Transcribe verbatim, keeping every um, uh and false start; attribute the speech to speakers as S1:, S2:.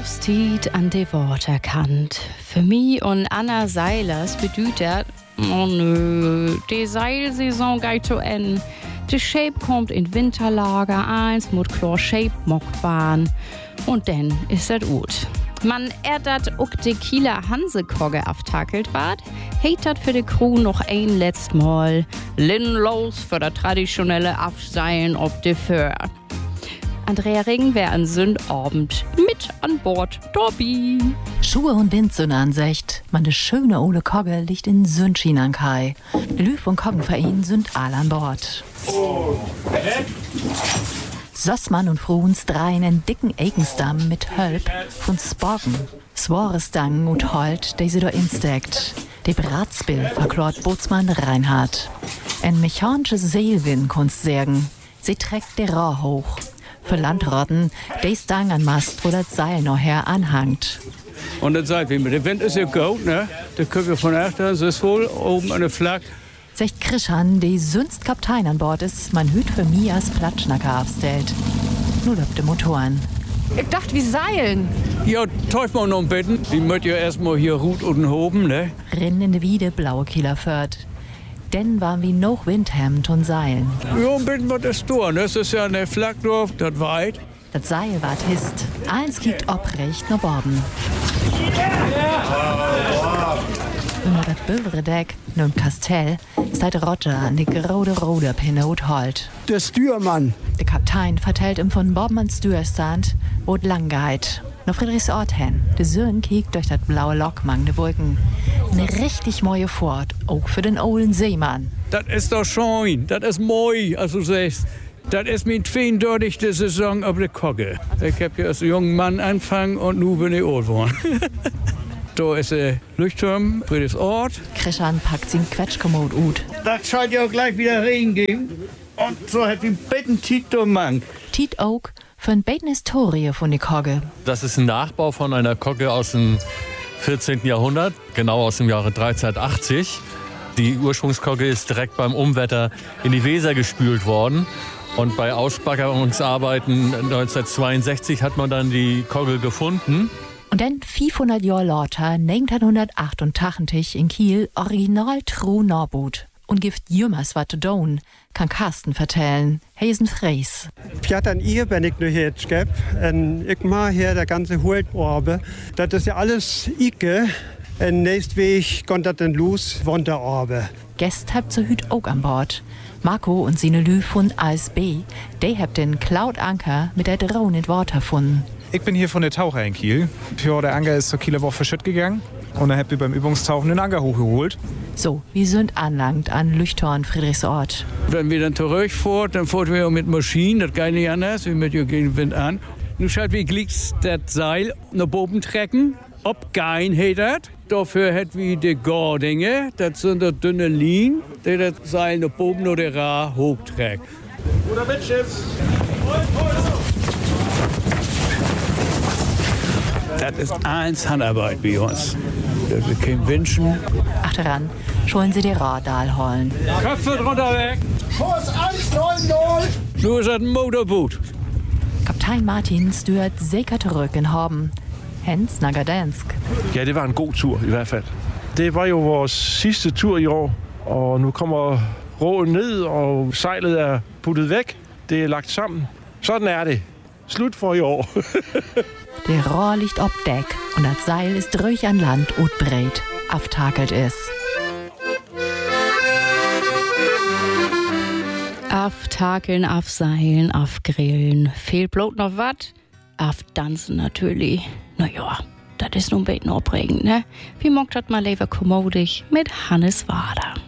S1: Urlaubstiet an de Waterkant. Für mich und Anna Seilers bedeutet, oh nö, die Seilsaison geht zu Ende. Die Shape kommt in Winterlager eins, mit klar Shape Mockbahn. Und dann ist das gut. Man erdat auch de Kieler Hansekogge aftakelt ward, heit dat für de Crew noch ein letzt Mal. Linn los für das traditionelle Afseilen ob de Föhr. Andrea Ring wär an Sündabend mit an Bord Dobby.
S2: Schuhe und Windzunansicht, man de schöne Ole Kogge liegt in Sündschien an Kai. De Lüf und Koggenverein sind all an Bord. Oh. Sossmann und Fruns dreien en dicken Eikensdamm mit Hölp von Sporgen. Sworestang und Holt, die sie da insteckt. De Bratsbill verklort Bootsmann Reinhard. En mechanisches Seilwind kunst sägen. Sie trägt de Rohr hoch. Für Landrotten, de Stang an Mast, wo das Seil noch her anhangt.
S3: Und dann seid wie mit dem Wind ist ja gut, ne? Der Küche von achter ist wohl oben an der Flagge.
S2: Secht Krischan, die sünst Kaptein an Bord ist, man hüt für mich als Platschnacker abstellt. Nur löbt de Motoren.
S4: Ich dachte, wir seilen.
S3: Ja, teuf mal noch ein bisschen. Die möcht ja erstmal hier Rut und Hoben, ne?
S2: Rinnen in de Wiede blaue Kieler Föhrt. Denn waren wir noch Windhemd und Seilen.
S3: Ja, ein bisschen was ist da, ne? Das ist ja eine Flagdorf, das weit.
S2: Das Seil ward hist. Eins kiegt obrecht nach Borden. Über das bülvere Deck, nun Kastell, steht Roger an die grode Rode Pinot Holt.
S5: Der Stürmann.
S2: Der Kaptein vertellt ihm von Bobmanns Stürstand, wo es lang geht. Nach Friedrichsort hin. Der Söhn kiegt durch das blaue Lokmang de Wolken. Eine richtig neue Fahrt, auch für den olden Seemann.
S3: Das ist doch schön, das ist moi, also du sagst. Das ist mein zweiunddreißigste Saison auf der Kogge. Ich hab ja als junger Mann angefangen und nun bin ich alt geworden. Da ist der Leuchtturm, Friedrichsort.
S2: Krischan packt sin Quetschkommod ut.
S3: Das scheint ja auch gleich wieder Regen geben. Und so hat den betten Tito Mann.
S2: Tiet auch für ein betten Historie von der Kogge.
S6: Das ist ein Nachbau von einer Kogge aus dem vierzehnten Jahrhundert, genau aus dem Jahre dreizehnhundertachtzig. Die Ursprungskogge ist direkt beim Umwetter in die Weser gespült worden. Und bei Ausbaggerungsarbeiten neunzehnhundertzweiundsechzig hat man dann die Kogge gefunden.
S2: Und dann fünfhundert Jahre lauter, neunzehnhundertachtundachtzig in Kiel, original true Norboot. Und gibt jümmers wat zu tun, kann Carsten vertellen. Heisen Fräs.
S5: Pjat an ihr bin ich nur hier jetzt geb. Und ich mach hier der ganze Hultorbe. Das ist ja alles Ike. Und nächst Weg kommt das dann los, Wonderorbe.
S2: Gäst habt so hüt auch an Bord. Marco und seine Lü von A S B, die habt den Cloud Anker mit der Drohne in Wort erfunden.
S7: Ich bin hier von der Taucher in Kiel. Ja, der Anker ist zur Kieler Woche verschütt gegangen. Und dann habt ihr beim Übungstauchen den Anker hochgeholt.
S2: So, wir sind anlangt an Leuchtturm Friedrichsort.
S3: Wenn wir dann zurückfahren, dann fahren wir mit Maschinen, das geht nicht anders, wir mit dem Wind an. Nun schaut, wie gliegt das Seil nach oben trecken, ob kein hättet. Dafür hat wir die Gardinge, das sind die dünne Linien, die das Seil nach oben oder Ra hochträgt.
S5: Oder Mittschiff.
S3: Das ist eins Handarbeit bei uns. Das ist kein Wünschen.
S2: Achteran schollen sie die Radal holen.
S3: Köpfe drunter weg.
S5: Kurs eins neun null.
S3: Nur ist das ein Motorboot.
S2: Kaptein Martin stört sicher zurück in Horben. Hens Nagadansk.
S8: Ja, det var en god tur i hvert fald. Det var jo vores sidste tur i år, og nu kommer råen ned, og sejlet er puttet væk. Det er lagt sammen. Sådan er det. Slut for i år.
S2: Der Rohr liegt ob Deck und das Seil ist ruhig an Land und breit. Aftakelt es.
S1: Aftakeln, afseilen, afgrillen. Fehlt bloß noch wat? Afdanzen natürlich. Naja, das ist nun ein bisschen aufregend, ne? Wie mockt das mal lieber kommodig mit Hannes Wader.